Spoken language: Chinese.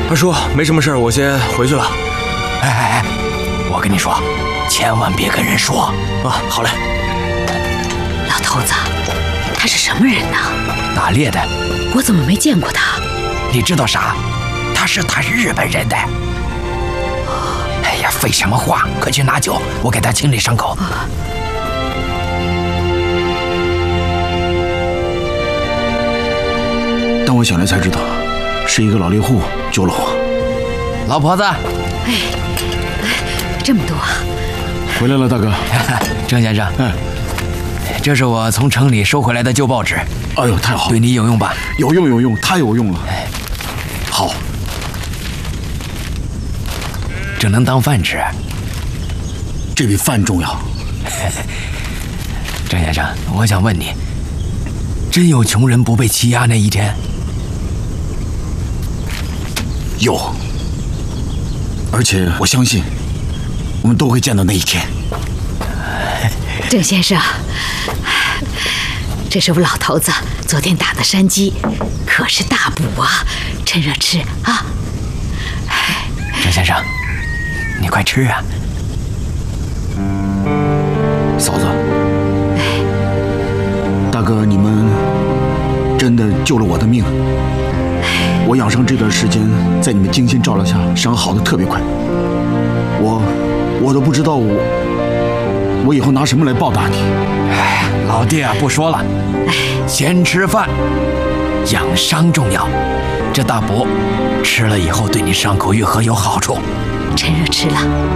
二叔，没什么事儿，我先回去了。 哎，我跟你说，千万别跟人说啊！好嘞。 老头子，他是什么人呢？ 打猎的。 我怎么没见过他？ 你知道啥？他是日本人的。哎呀，废什么话，快去拿酒，我给他清理伤口。 但我想来才知道，是一个老猎户救了我。 老婆子， 这么多啊！ 回来了，大哥。 郑先生，这是我从城里收回来的旧报纸。 哎呦，太好了， 对你有用吧？ 有用，太有用了。好， 这能当饭吃。 这比饭重要。 郑先生，我想问你，真有穷人不被欺压那一天？ 有，而且我相信，我们都会见到那一天。 郑先生，这是我老头子昨天打的山鸡，可是大补啊，趁热吃啊！ 郑先生，你快吃啊！ 嫂子，大哥，你们真的救了我的命。我养伤这段时间，在你们精心照料下，伤好的特别快。我都不知道我以后拿什么来报答你。 哎，老弟啊，不说了，先吃饭，养伤重要。这大补吃了以后，对你伤口愈合有好处。 趁热吃了。